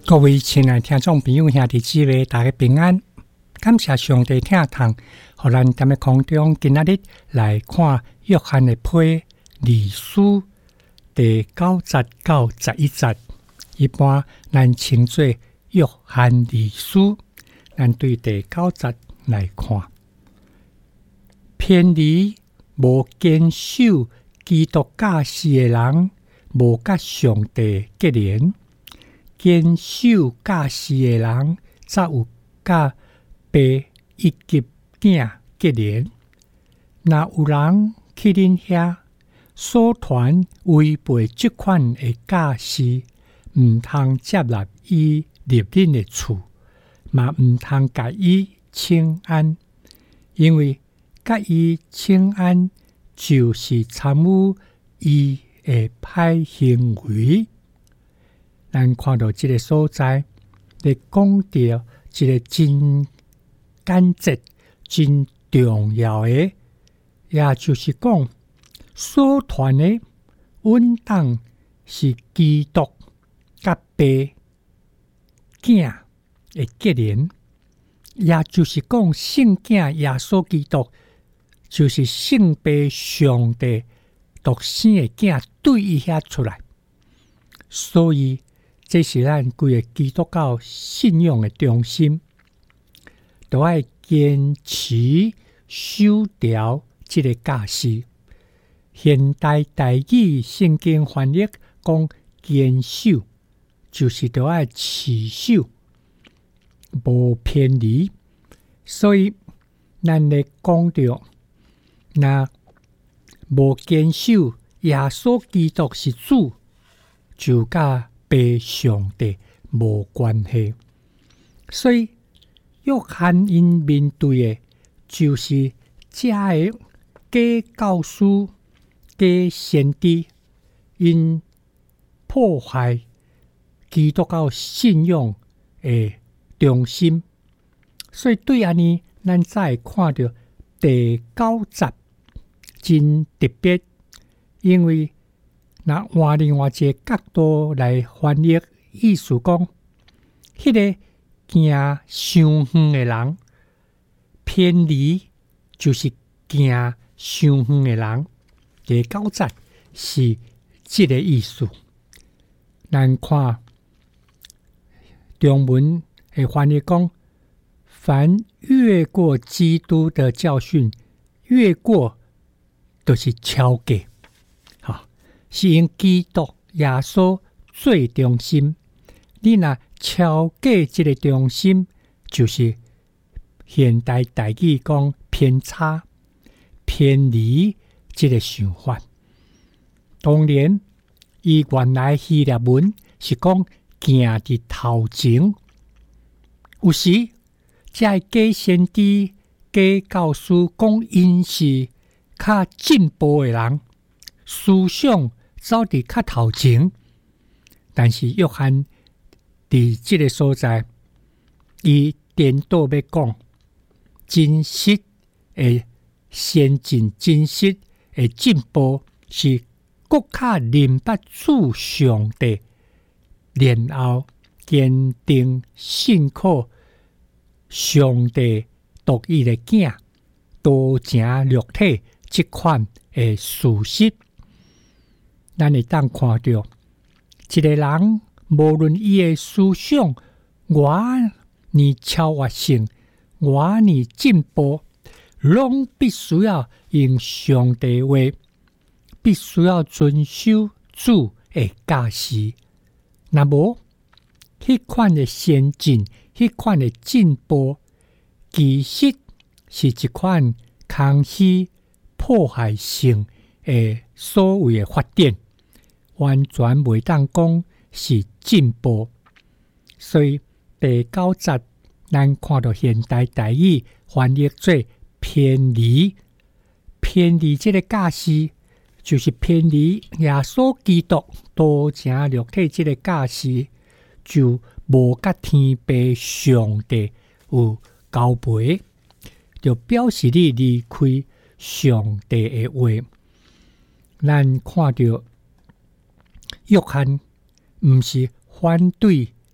各位亲爱听众朋友兄弟姊妹，大家平安。感谢上帝听堂，互咱踮咧空中今仔日来看约翰的批二书第9节到11节，一般咱称作约翰二书。咱对第9节来看，偏离无坚守基督教义的人，无甲上帝结连。坚守教义的人，才有甲爸以及囝结连。若有人去恁遐所传违背这款的教义，毋通接纳伊入恁的厝，嘛毋通甲伊请安，因为甲伊请安就是参与伊的歹行为。咱看到这个所在，咧讲到一个真简洁、真重要的，也就是讲，所传的稳当是基督甲爸囝的结连，也就是讲，圣囝耶稣基督就是圣爸上帝独生的囝，对伊遐出来，所以这是咱规个基督教信仰的中心，都要坚持守条这个教义。现代台语圣经翻译讲坚守，就是都要持守，无偏离。所以咱咧讲到，那无坚守耶稣基督是主，就甲爸上帝无关系。所以约翰因面对的就是这个假教师、假先知，因破坏基督教信仰的中心。所以对安尼，咱才会看到第9节真特别，因为那换另外一个角度来翻译，意思讲，迄个行伤远的人，偏离就是行伤远的人。第9节是这个意思。咱看中文的翻译讲，凡越过基督的教训，越过就是超过。是因基督耶稣最中心，你若超过这个中心，就是现代台语讲偏差、偏离这个想法。当然，伊原来希腊文是讲行伫头前，有时这假先知、假教师讲因是较进步的人，思想走伫较头前，但是约翰伫这个所在，伊颠倒要讲真实的先进、真实的进步是更较明白主上帝，然后坚定信靠上帝独一的囝，多成肉体这款的事实。咱会当看到，一个人无论伊的思想偌尼超越性、偌尼进步，拢必须要用上帝话，必须要遵守主的教义。若无，迄款的先进、迄款的进步，其实是一款空虚、破坏性的所谓的发展。完全袂当讲是进步，所以第9节咱看到现代台语翻译做偏离，偏离这个教义，就是偏离耶稣基督多成肉体这个教义，就无甲天父上帝有交陪，就表示你离开上帝的话。咱看到约翰毋是反对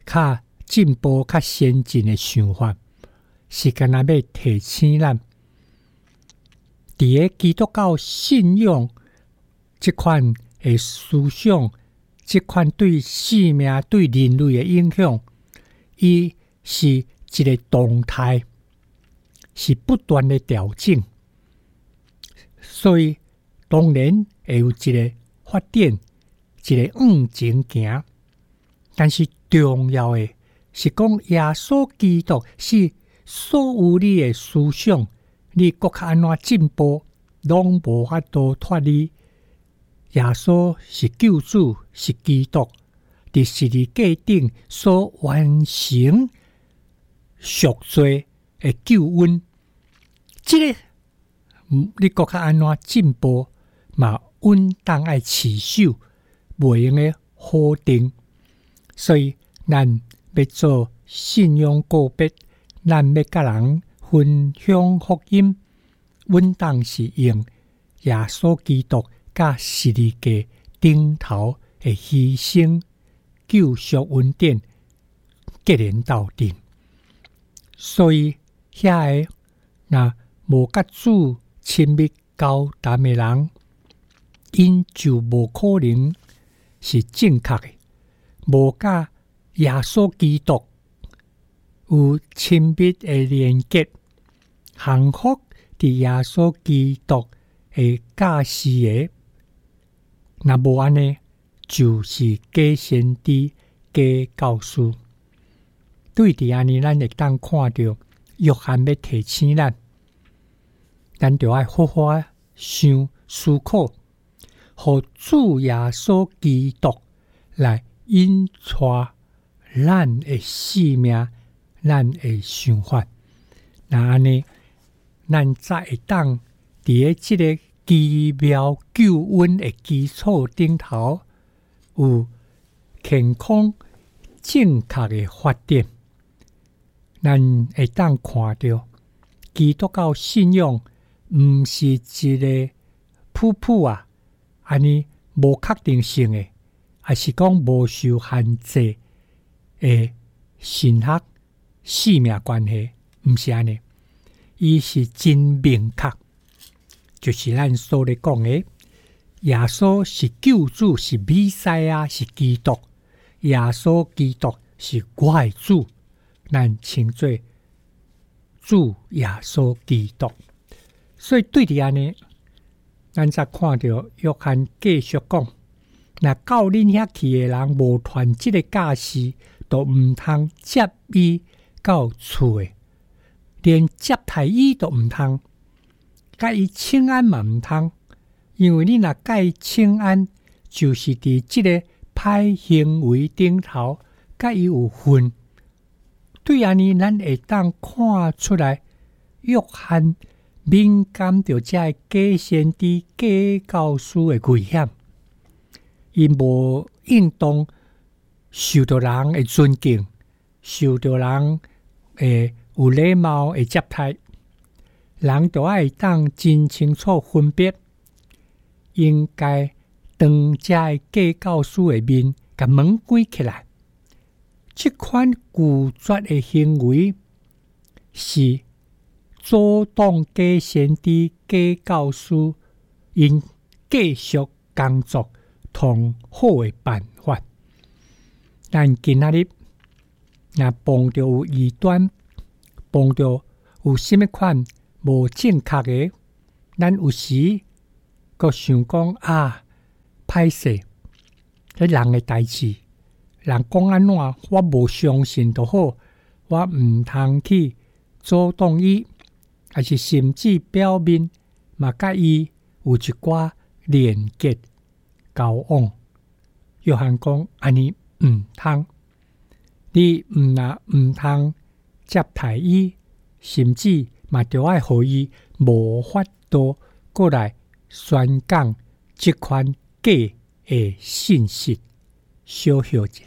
较进步、较先进的想法，是干那要提醒咱，伫个基督教信仰这款的思想，这款对生命、对人类的影响，伊是一个动态，是不断的调整，所以当然会有一个发展，一个往前行。但是重要的是讲，耶稣基督是所有你的思想，你国较安怎进步，拢无法度脱离。耶稣是救主，是基督，伫十字架顶所完成赎罪的救恩。这个你国较安怎进步，嘛稳当爱持守，袂用的否定。所以咱要做信仰告别，咱要甲人分享福音，稳当是用耶稣基督甲十字架顶头的牺牲、救赎恩典结连到底。所以遐个若无甲主亲密交谈的人，因就无可能是正确的。无甲耶稣基督有亲密的连结，幸福伫耶稣基督的教示的，若无安尼，就是假先知、假教师。对伫安尼，咱会当看到约翰要提醒咱就要好好想思考，互主耶稣基督来引带咱的生命，咱的想法。那安尼，咱才会当伫个即个奇妙救恩的基础顶头，有健康正确的发展。咱会当看到基督教信仰毋是一个普普安尼无确定性的，还是讲无受限制的神学生命关系，毋是安尼，伊是真明确，就是咱所咧讲的，耶稣是救主，是弥赛亚，是基督，耶稣基督是我的主，咱称作主耶稣基督。所以对伫安尼，咱才看到约翰继续讲，若到恁遐去的人无传即个教示，都毋通接伊到厝的，连接待伊都毋通，甲伊请安嘛毋通，因为你若甲伊请安，就是伫即个歹行为顶头，甲伊有份。对安尼，咱会当看出来，约翰敏感到这假先知、假教师的危险。伊无应当受到人的尊敬，受到人有礼貌的接待，人就爱当真清楚分别，应该当这假教师的面，甲门关起来。这款拒绝的行为是阻挡假先知、假教师因继续工作同好的办法。但今仔日若碰到有异端，碰到有什么款无正确的，咱有时阁想讲歹势，迄人的代志。人讲安怎，我无相信就好，我毋通去阻挡伊，还是甚至表面嘛甲伊有一寡连结交往。约翰讲安尼毋通，你毋通接待伊，甚至嘛着爱互伊无法度过来宣讲即款假的信息。小休者。